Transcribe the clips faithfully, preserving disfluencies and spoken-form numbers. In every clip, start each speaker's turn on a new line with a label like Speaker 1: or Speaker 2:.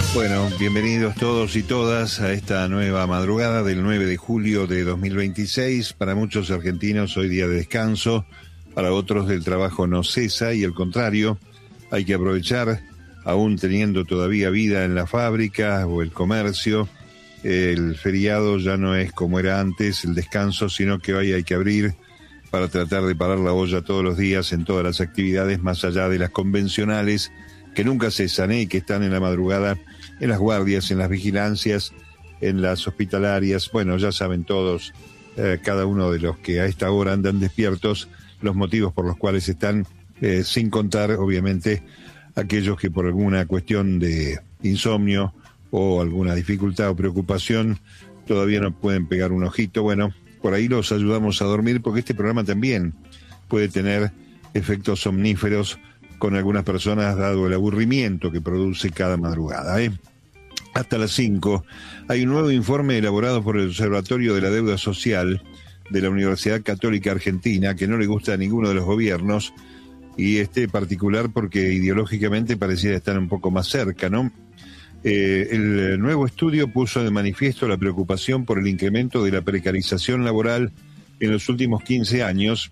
Speaker 1: Bueno, bienvenidos todos y todas a esta nueva madrugada del nueve de julio de dos mil veintiséis. Para muchos argentinos hoy día de descanso, para otros del trabajo no cesa y al contrario, hay que aprovechar, aún teniendo todavía vida en la fábrica o el comercio, el feriado ya no es como era antes, el descanso, sino que hoy hay que abrir para tratar de parar la olla todos los días en todas las actividades, más allá de las convencionales, que nunca cesan, ¿eh? Y que están en la madrugada en las guardias, en las vigilancias, en las hospitalarias. Bueno, ya saben todos, eh, cada uno de los que a esta hora andan despiertos, los motivos por los cuales están, eh, sin contar, obviamente, aquellos que por alguna cuestión de insomnio o alguna dificultad o preocupación todavía no pueden pegar un ojito. Bueno, por ahí los ayudamos a dormir, porque este programa también puede tener efectos somníferos con algunas personas, dado el aburrimiento que produce cada madrugada, ¿eh? Hasta las cinco hay un nuevo informe elaborado por el Observatorio de la Deuda Social de la Universidad Católica Argentina, que no le gusta a ninguno de los gobiernos, y este particular porque ideológicamente pareciera estar un poco más cerca, ¿no? Eh, el nuevo estudio puso de manifiesto la preocupación por el incremento de la precarización laboral en los últimos quince años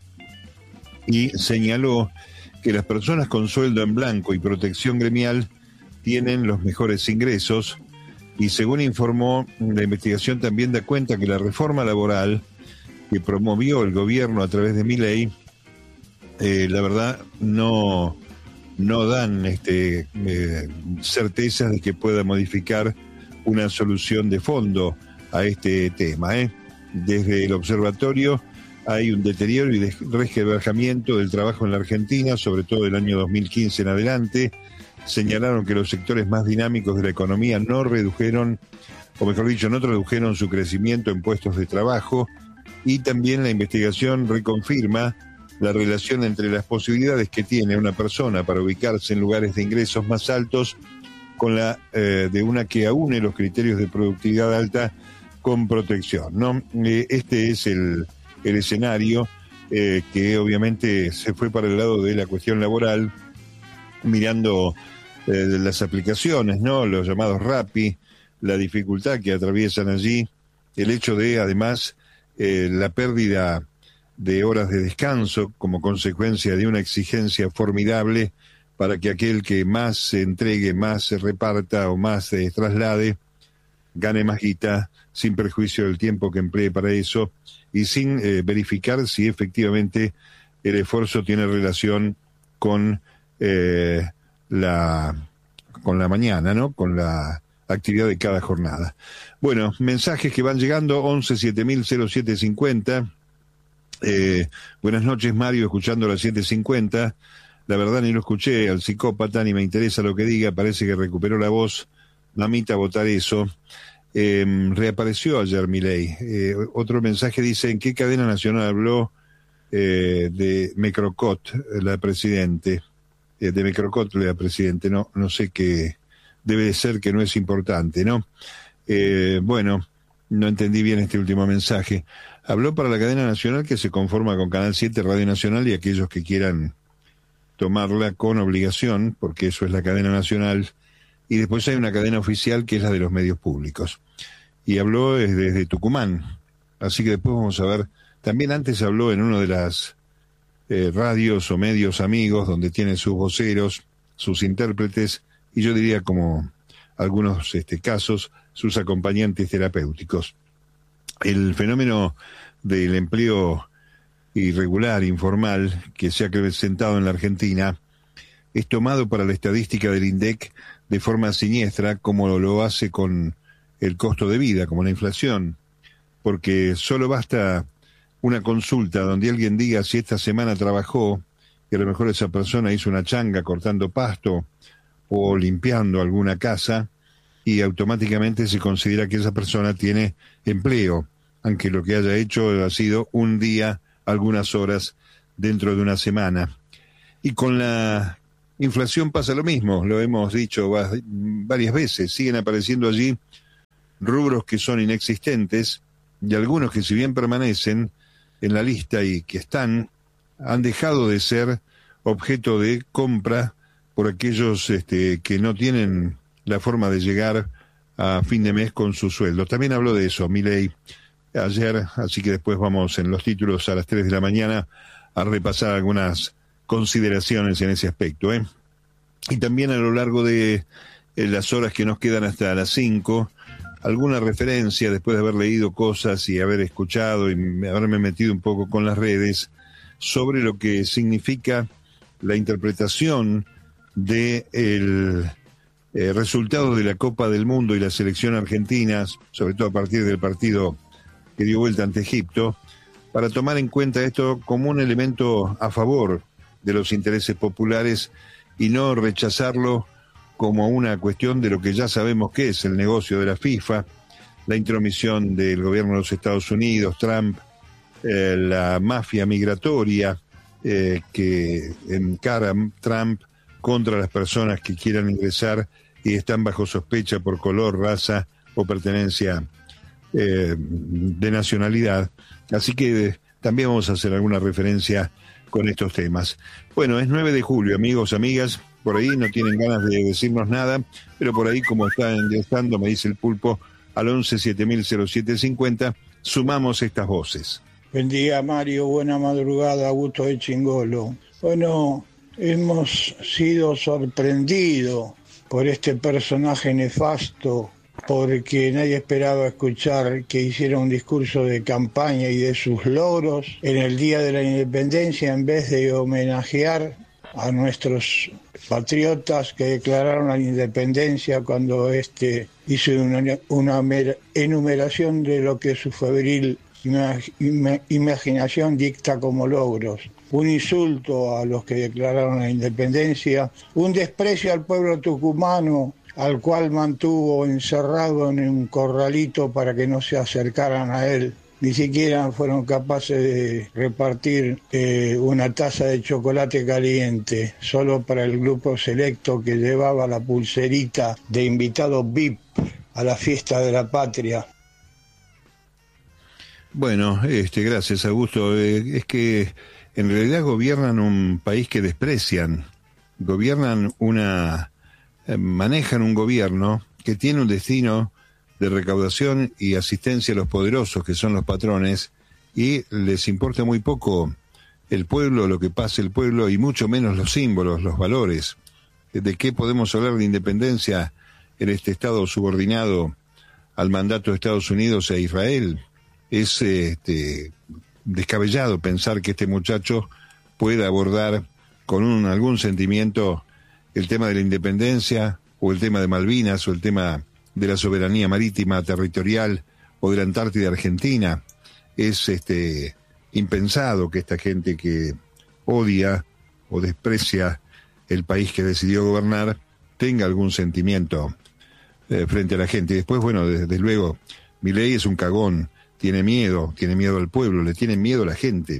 Speaker 1: y señaló que las personas con sueldo en blanco y protección gremial tienen los mejores ingresos, y según informó, la investigación también da cuenta que la reforma laboral que promovió el gobierno a través de Milei, eh, la verdad no, no dan este, eh, certezas de que pueda modificar una solución de fondo a este tema, ¿eh? Desde el observatorio hay un deterioro y resquebrajamiento del trabajo en la Argentina, sobre todo del año dos mil quince en adelante. Señalaron que los sectores más dinámicos de la economía no redujeron, o mejor dicho, no redujeron su crecimiento en puestos de trabajo, y también la investigación reconfirma la relación entre las posibilidades que tiene una persona para ubicarse en lugares de ingresos más altos con la eh, de una que aúne los criterios de productividad alta con protección, ¿no? Eh, este es el el escenario eh, que obviamente se fue para el lado de la cuestión laboral, mirando eh, las aplicaciones, ¿no? Los llamados Rappi, la dificultad que atraviesan allí, el hecho de, además, eh, la pérdida de horas de descanso como consecuencia de una exigencia formidable para que aquel que más se entregue, más se reparta o más se traslade, gane más guita, sin perjuicio del tiempo que emplee para eso, y sin eh, verificar si efectivamente el esfuerzo tiene relación con eh, la con la mañana, ¿no? Con la actividad de cada jornada. Bueno, mensajes que van llegando, once siete mil cero siete cincuenta. Eh, buenas noches, Mario, escuchando las siete cincuenta. La verdad ni lo escuché al psicópata, ni me interesa lo que diga, parece que recuperó la voz. Mamita, votar eso. Eh, reapareció ayer Milei. Eh, otro mensaje dice: ¿en qué cadena nacional habló eh, de Mecrocot, la presidente? Eh, de Mecrocot, la presidente, no, no sé qué, debe de ser que no es importante, ¿no? Eh, bueno, no entendí bien este último mensaje. Habló para la cadena nacional, que se conforma con Canal siete, Radio Nacional, y aquellos que quieran tomarla con obligación, porque eso es la cadena nacional. Y después hay una cadena oficial que es la de los medios públicos. Y habló desde, desde Tucumán. Así que después vamos a ver. También antes habló en una de las eh, radios o medios amigos, donde tiene sus voceros, sus intérpretes, y yo diría, como algunos este, casos, sus acompañantes terapéuticos. El fenómeno del empleo irregular, informal, que se ha presentado en la Argentina, es tomado para la estadística del INDEC de forma siniestra, como lo hace con el costo de vida, como la inflación, porque solo basta una consulta donde alguien diga si esta semana trabajó, y a lo mejor esa persona hizo una changa cortando pasto o limpiando alguna casa, y automáticamente se considera que esa persona tiene empleo, aunque lo que haya hecho ha sido un día, algunas horas dentro de una semana. Y con la inflación pasa lo mismo, lo hemos dicho varias veces, siguen apareciendo allí rubros que son inexistentes, y algunos que, si bien permanecen en la lista y que están, han dejado de ser objeto de compra por aquellos este, que no tienen la forma de llegar a fin de mes con su sueldo. También habló de eso Milei ayer, así que después vamos en los títulos a las tres de la mañana a repasar algunas consideraciones en ese aspecto, ¿eh? Y también a lo largo de eh, las horas que nos quedan hasta las cinco, alguna referencia después de haber leído cosas y haber escuchado y haberme metido un poco con las redes sobre lo que significa la interpretación de el eh, resultado de la Copa del Mundo y la selección argentina, sobre todo a partir del partido que dio vuelta ante Egipto, para tomar en cuenta esto como un elemento a favor de los intereses populares y no rechazarlo como una cuestión de lo que ya sabemos que es el negocio de la FIFA, la intromisión del gobierno de los Estados Unidos, Trump, eh, la mafia migratoria eh, que encara Trump contra las personas que quieran ingresar y están bajo sospecha por color, raza o pertenencia eh, de nacionalidad. Así que eh, también vamos a hacer alguna referencia con estos temas. Bueno, es nueve de julio, amigos, amigas, por ahí no tienen ganas de decirnos nada, pero por ahí como está ingresando, me dice el Pulpo, al once siete mil cero siete cincuenta, sumamos estas voces.
Speaker 2: Buen día, Mario, buena madrugada, Augusto de Chingolo. Bueno, hemos sido sorprendidos por este personaje nefasto, porque nadie esperaba escuchar que hiciera un discurso de campaña y de sus logros en el Día de la Independencia, en vez de homenajear a nuestros patriotas que declararon la independencia cuando este hizo una, una enumeración de lo que su febril imaginación dicta como logros. Un insulto a los que declararon la independencia, un desprecio al pueblo tucumano, al cual mantuvo encerrado en un corralito para que no se acercaran a él. Ni siquiera fueron capaces de repartir eh, una taza de chocolate caliente, solo para el grupo selecto que llevaba la pulserita de invitado V I P a la fiesta de la patria.
Speaker 1: Bueno, este, gracias, Augusto. Eh, es que en realidad gobiernan un país que desprecian, gobiernan una, eh, manejan un gobierno que tiene un destino de recaudación y asistencia a los poderosos, que son los patrones, y les importa muy poco el pueblo, lo que pasa el pueblo, y mucho menos los símbolos, los valores. ¿De qué podemos hablar de independencia en este Estado subordinado al mandato de Estados Unidos e Israel? Es este, descabellado pensar que este muchacho pueda abordar con un, algún sentimiento el tema de la independencia, o el tema de Malvinas, o el tema de la soberanía marítima, territorial, o de la Antártida Argentina. Es este impensado que esta gente que odia o desprecia el país que decidió gobernar tenga algún sentimiento eh, frente a la gente. Y después, bueno, desde luego, Milei es un cagón, tiene miedo, tiene miedo al pueblo, le tienen miedo a la gente,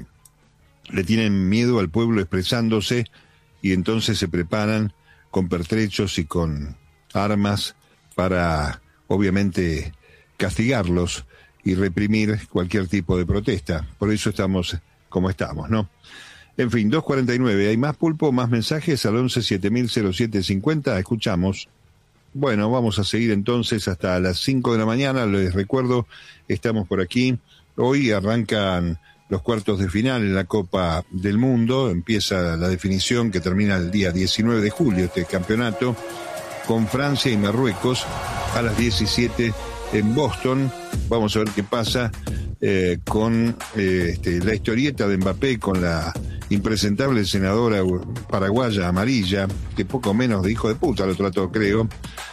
Speaker 1: le tienen miedo al pueblo expresándose, y entonces se preparan con pertrechos y con armas para, obviamente, castigarlos y reprimir cualquier tipo de protesta. Por eso estamos como estamos, ¿no? En fin, dos cuarenta y nueve, ¿hay más, Pulpo, más mensajes? Al once siete mil cero siete cincuenta, escuchamos. Bueno, vamos a seguir entonces hasta las cinco de la mañana, les recuerdo, estamos por aquí. Hoy arrancan los cuartos de final en la Copa del Mundo, empieza la definición que termina el día diecinueve de julio, este campeonato, con Francia y Marruecos a las diecisiete en Boston. Vamos a ver qué pasa eh, con eh, este, la historieta de Mbappé, con la impresentable senadora paraguaya amarilla, que poco menos de hijo de puta lo trató, creo.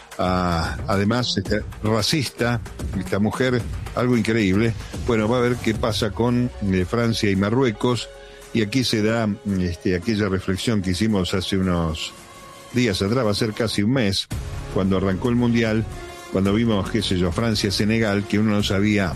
Speaker 1: Ah, además, este, racista, esta mujer, algo increíble. Bueno, va a ver qué pasa con eh, Francia y Marruecos. Y aquí se da este, aquella reflexión que hicimos hace unos días atrás, va a ser casi un mes, cuando arrancó el Mundial, cuando vimos, qué sé yo, Francia-Senegal, que uno no sabía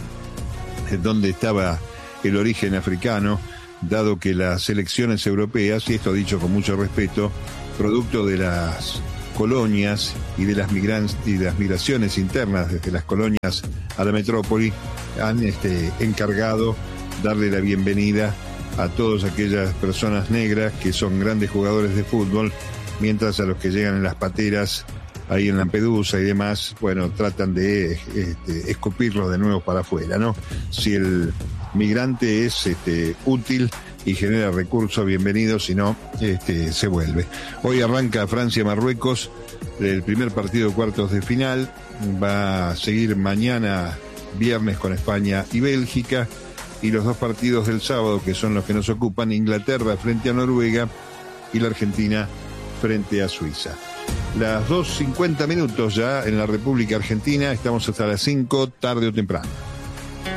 Speaker 1: dónde estaba el origen africano, dado que las elecciones europeas, y esto dicho con mucho respeto, producto de las colonias y de las, migran- y de las migraciones internas desde las colonias a la metrópoli, han este, encargado darle la bienvenida a todas aquellas personas negras que son grandes jugadores de fútbol, mientras a los que llegan en las pateras ahí en Lampedusa y demás, bueno, tratan de este, escupirlos de nuevo para afuera, ¿no? Si el migrante es este, útil y genera recursos, bienvenido, si no, este, se vuelve. Hoy arranca Francia-Marruecos, el primer partido de cuartos de final, va a seguir mañana viernes con España y Bélgica, y los dos partidos del sábado, que son los que nos ocupan, Inglaterra frente a Noruega y la Argentina frente a Suiza. Las dos cincuenta minutos ya en la República Argentina, estamos hasta las cinco, tarde o temprano.